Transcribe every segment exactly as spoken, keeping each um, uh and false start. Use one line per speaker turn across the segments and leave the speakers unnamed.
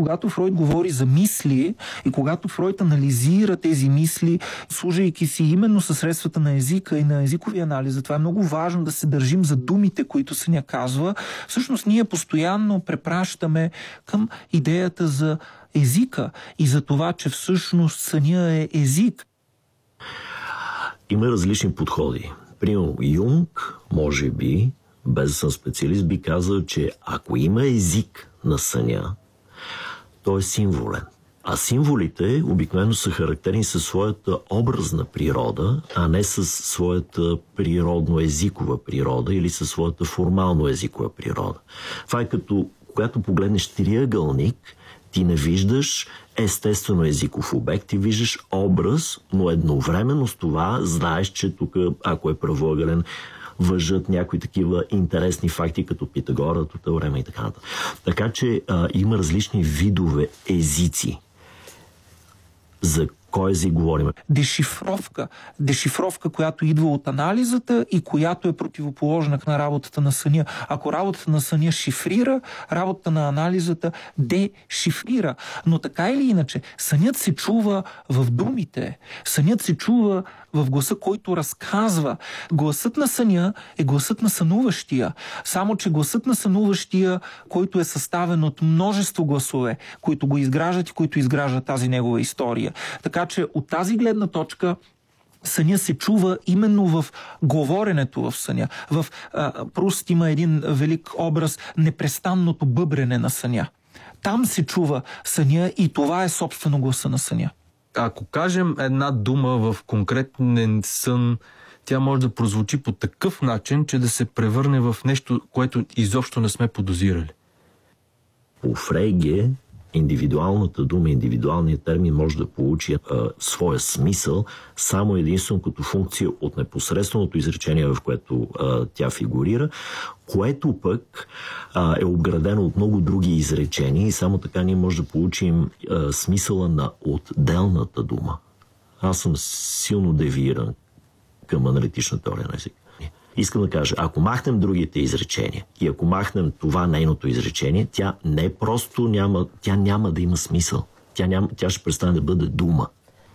когато Фройд говори за мисли и когато Фройд анализира тези мисли, служайки си именно със средствата на езика и на езикови анализ, затова е много важно да се държим за думите, които съня казва. Всъщност ние постоянно препращаме към идеята за езика и за това, че всъщност съня е език.
Има различни подходи. Примерно Юнг, може би, без да съм специалист, би казал, че ако има език на съня, той е символен. А символите обикновено са характерни със своята образна природа, а не със своята природно-езикова природа или със своята формално-езикова природа. Това е като, когато погледнеш триъгълник, ти не виждаш естествено езиков обект, ти виждаш образ, но едновременно с това знаеш, че тук, ако е правоъгълен, въжат някои такива интересни факти, като Питагора, теорема и така нататък. Така че а, има различни видове езици. За кой език говорим?
Дешифровка. Дешифровка, която идва от анализата и която е противоположна на работата на съня. Ако работата на съня шифрира, работата на анализата дешифрира. Но така или иначе, сънят се чува в думите. Сънят се чува в гласа, който разказва. Гласът на съня е гласът на сънуващия. Само че гласът на сънуващия, който е съставен от множество гласове, които го изграждат и които изграждат тази негова история. Така че от тази гледна точка съня се чува именно в говоренето в съня. В а, Пруст има един велик образ непрестанното бъбрене на съня. Там се чува съня и това е собствено гласа на съня.
Ако кажем една дума в конкретен сън, тя може да прозвучи по такъв начин, че да се превърне в нещо, което изобщо не сме подозирали.
По Фрейге индивидуалната дума, индивидуалният термин може да получи а, своя смисъл само единствено като функция от непосредственото изречение, в което а, тя фигурира, което пък а, е обградено от много други изречения и само така ние може да получим а, смисъла на отделната дума. Аз съм силно девииран към аналитична теория на език. Искам да кажа, ако махнем другите изречения и ако махнем това нейното изречение, тя не просто няма, тя няма да има смисъл. Тя, няма, тя ще престане да бъде дума.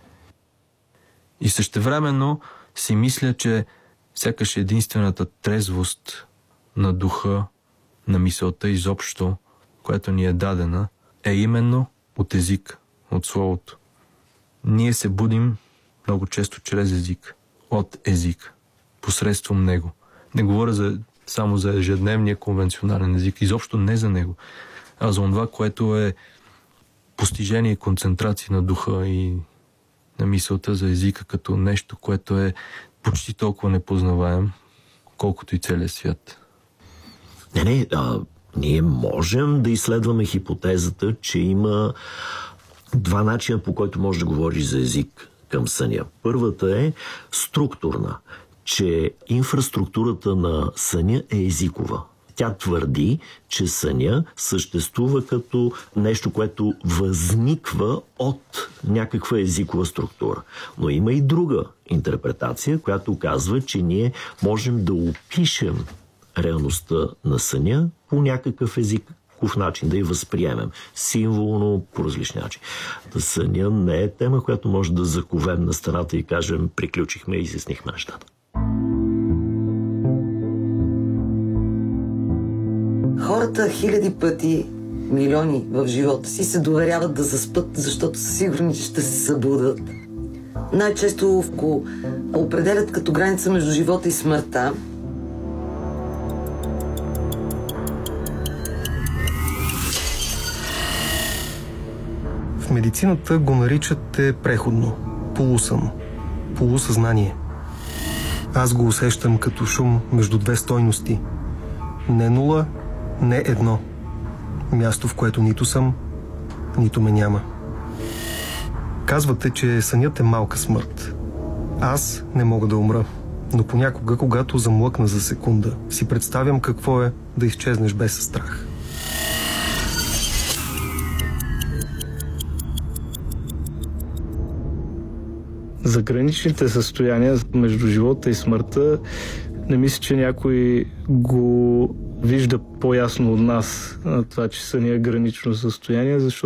И същевременно си мисля, че сякаш единствената трезвост на духа, на мисълта изобщо, която ни е дадена, е именно от език, от словото. Ние се будим много често чрез език, от език, посредством него. Не говоря за, само за ежедневния конвенционален език, изобщо не за него, а за това, което е постижение и концентрация на духа и на мисълта за езика като нещо, което е почти толкова непознаваем, колкото и целият свят.
Не, не, а, ние можем да изследваме хипотезата, че има два начина, по който можеш да говориш за език към съня. Първата е структурна, че инфраструктурата на съня е езикова. Тя твърди, че съня съществува като нещо, което възниква от някаква езикова структура. Но има и друга интерпретация, която казва, че ние можем да опишем реалността на съня по някакъв езиков начин, да я възприемем символно, по различни начини. Съня не е тема, която може да заковем на страната и кажем, приключихме и изяснихме нещата.
Хората хиляди пъти, милиони в живота си се доверяват да заспят, защото са сигурни, че ще се събудат. Най-често го определят като граница между живота и смъртта.
В медицината го наричат е преходно, полусън, полусъзнание. Аз го усещам като шум между две стойности. Не нула, не едно. Място, в което нито съм, нито ме няма. Казвате, че сънят е малка смърт. Аз не мога да умра, но понякога, когато замлъкна за секунда, си представям какво е да изчезнеш без страх.
За граничните състояния между живота и смъртта не мисля, че някой го вижда по-ясно от нас, това, че съня е гранично състояние, защото